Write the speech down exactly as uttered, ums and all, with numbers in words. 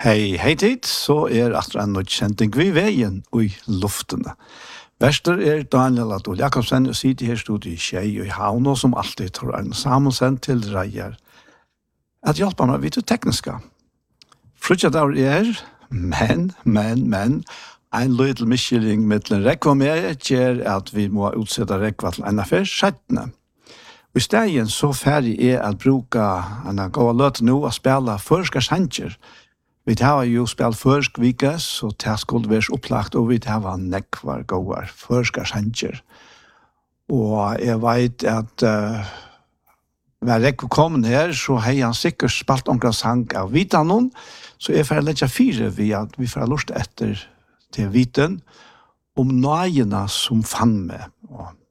Hei, hei tid, så er at en nødt kjenting vi veien i luftene. Vester er Daniel Adol Jakobsen, og sitter her stod i Kjei og i Havn, og som alltid tror en sammensendt til reier. At hjelpe meg vidt det tekniske. Frutjat av er, men, men, men, en liten miskylling med en rekva med gjør at vi må utsette rekva til en affær sjettene. Og i stedet så ferdig er at bruke en god løte nå å spille førske sanger. Vi har jo spilt førsk vikes, så det skulle være opplagt, og vi har nekvar gåar førske sanger. Og jeg vet at uh, når jeg kom her, så har han sikkert spilt omkring sang av Vitanon, så jeg får lette fire ved at vi får lust etter til Viten om nøyene som fann meg. Og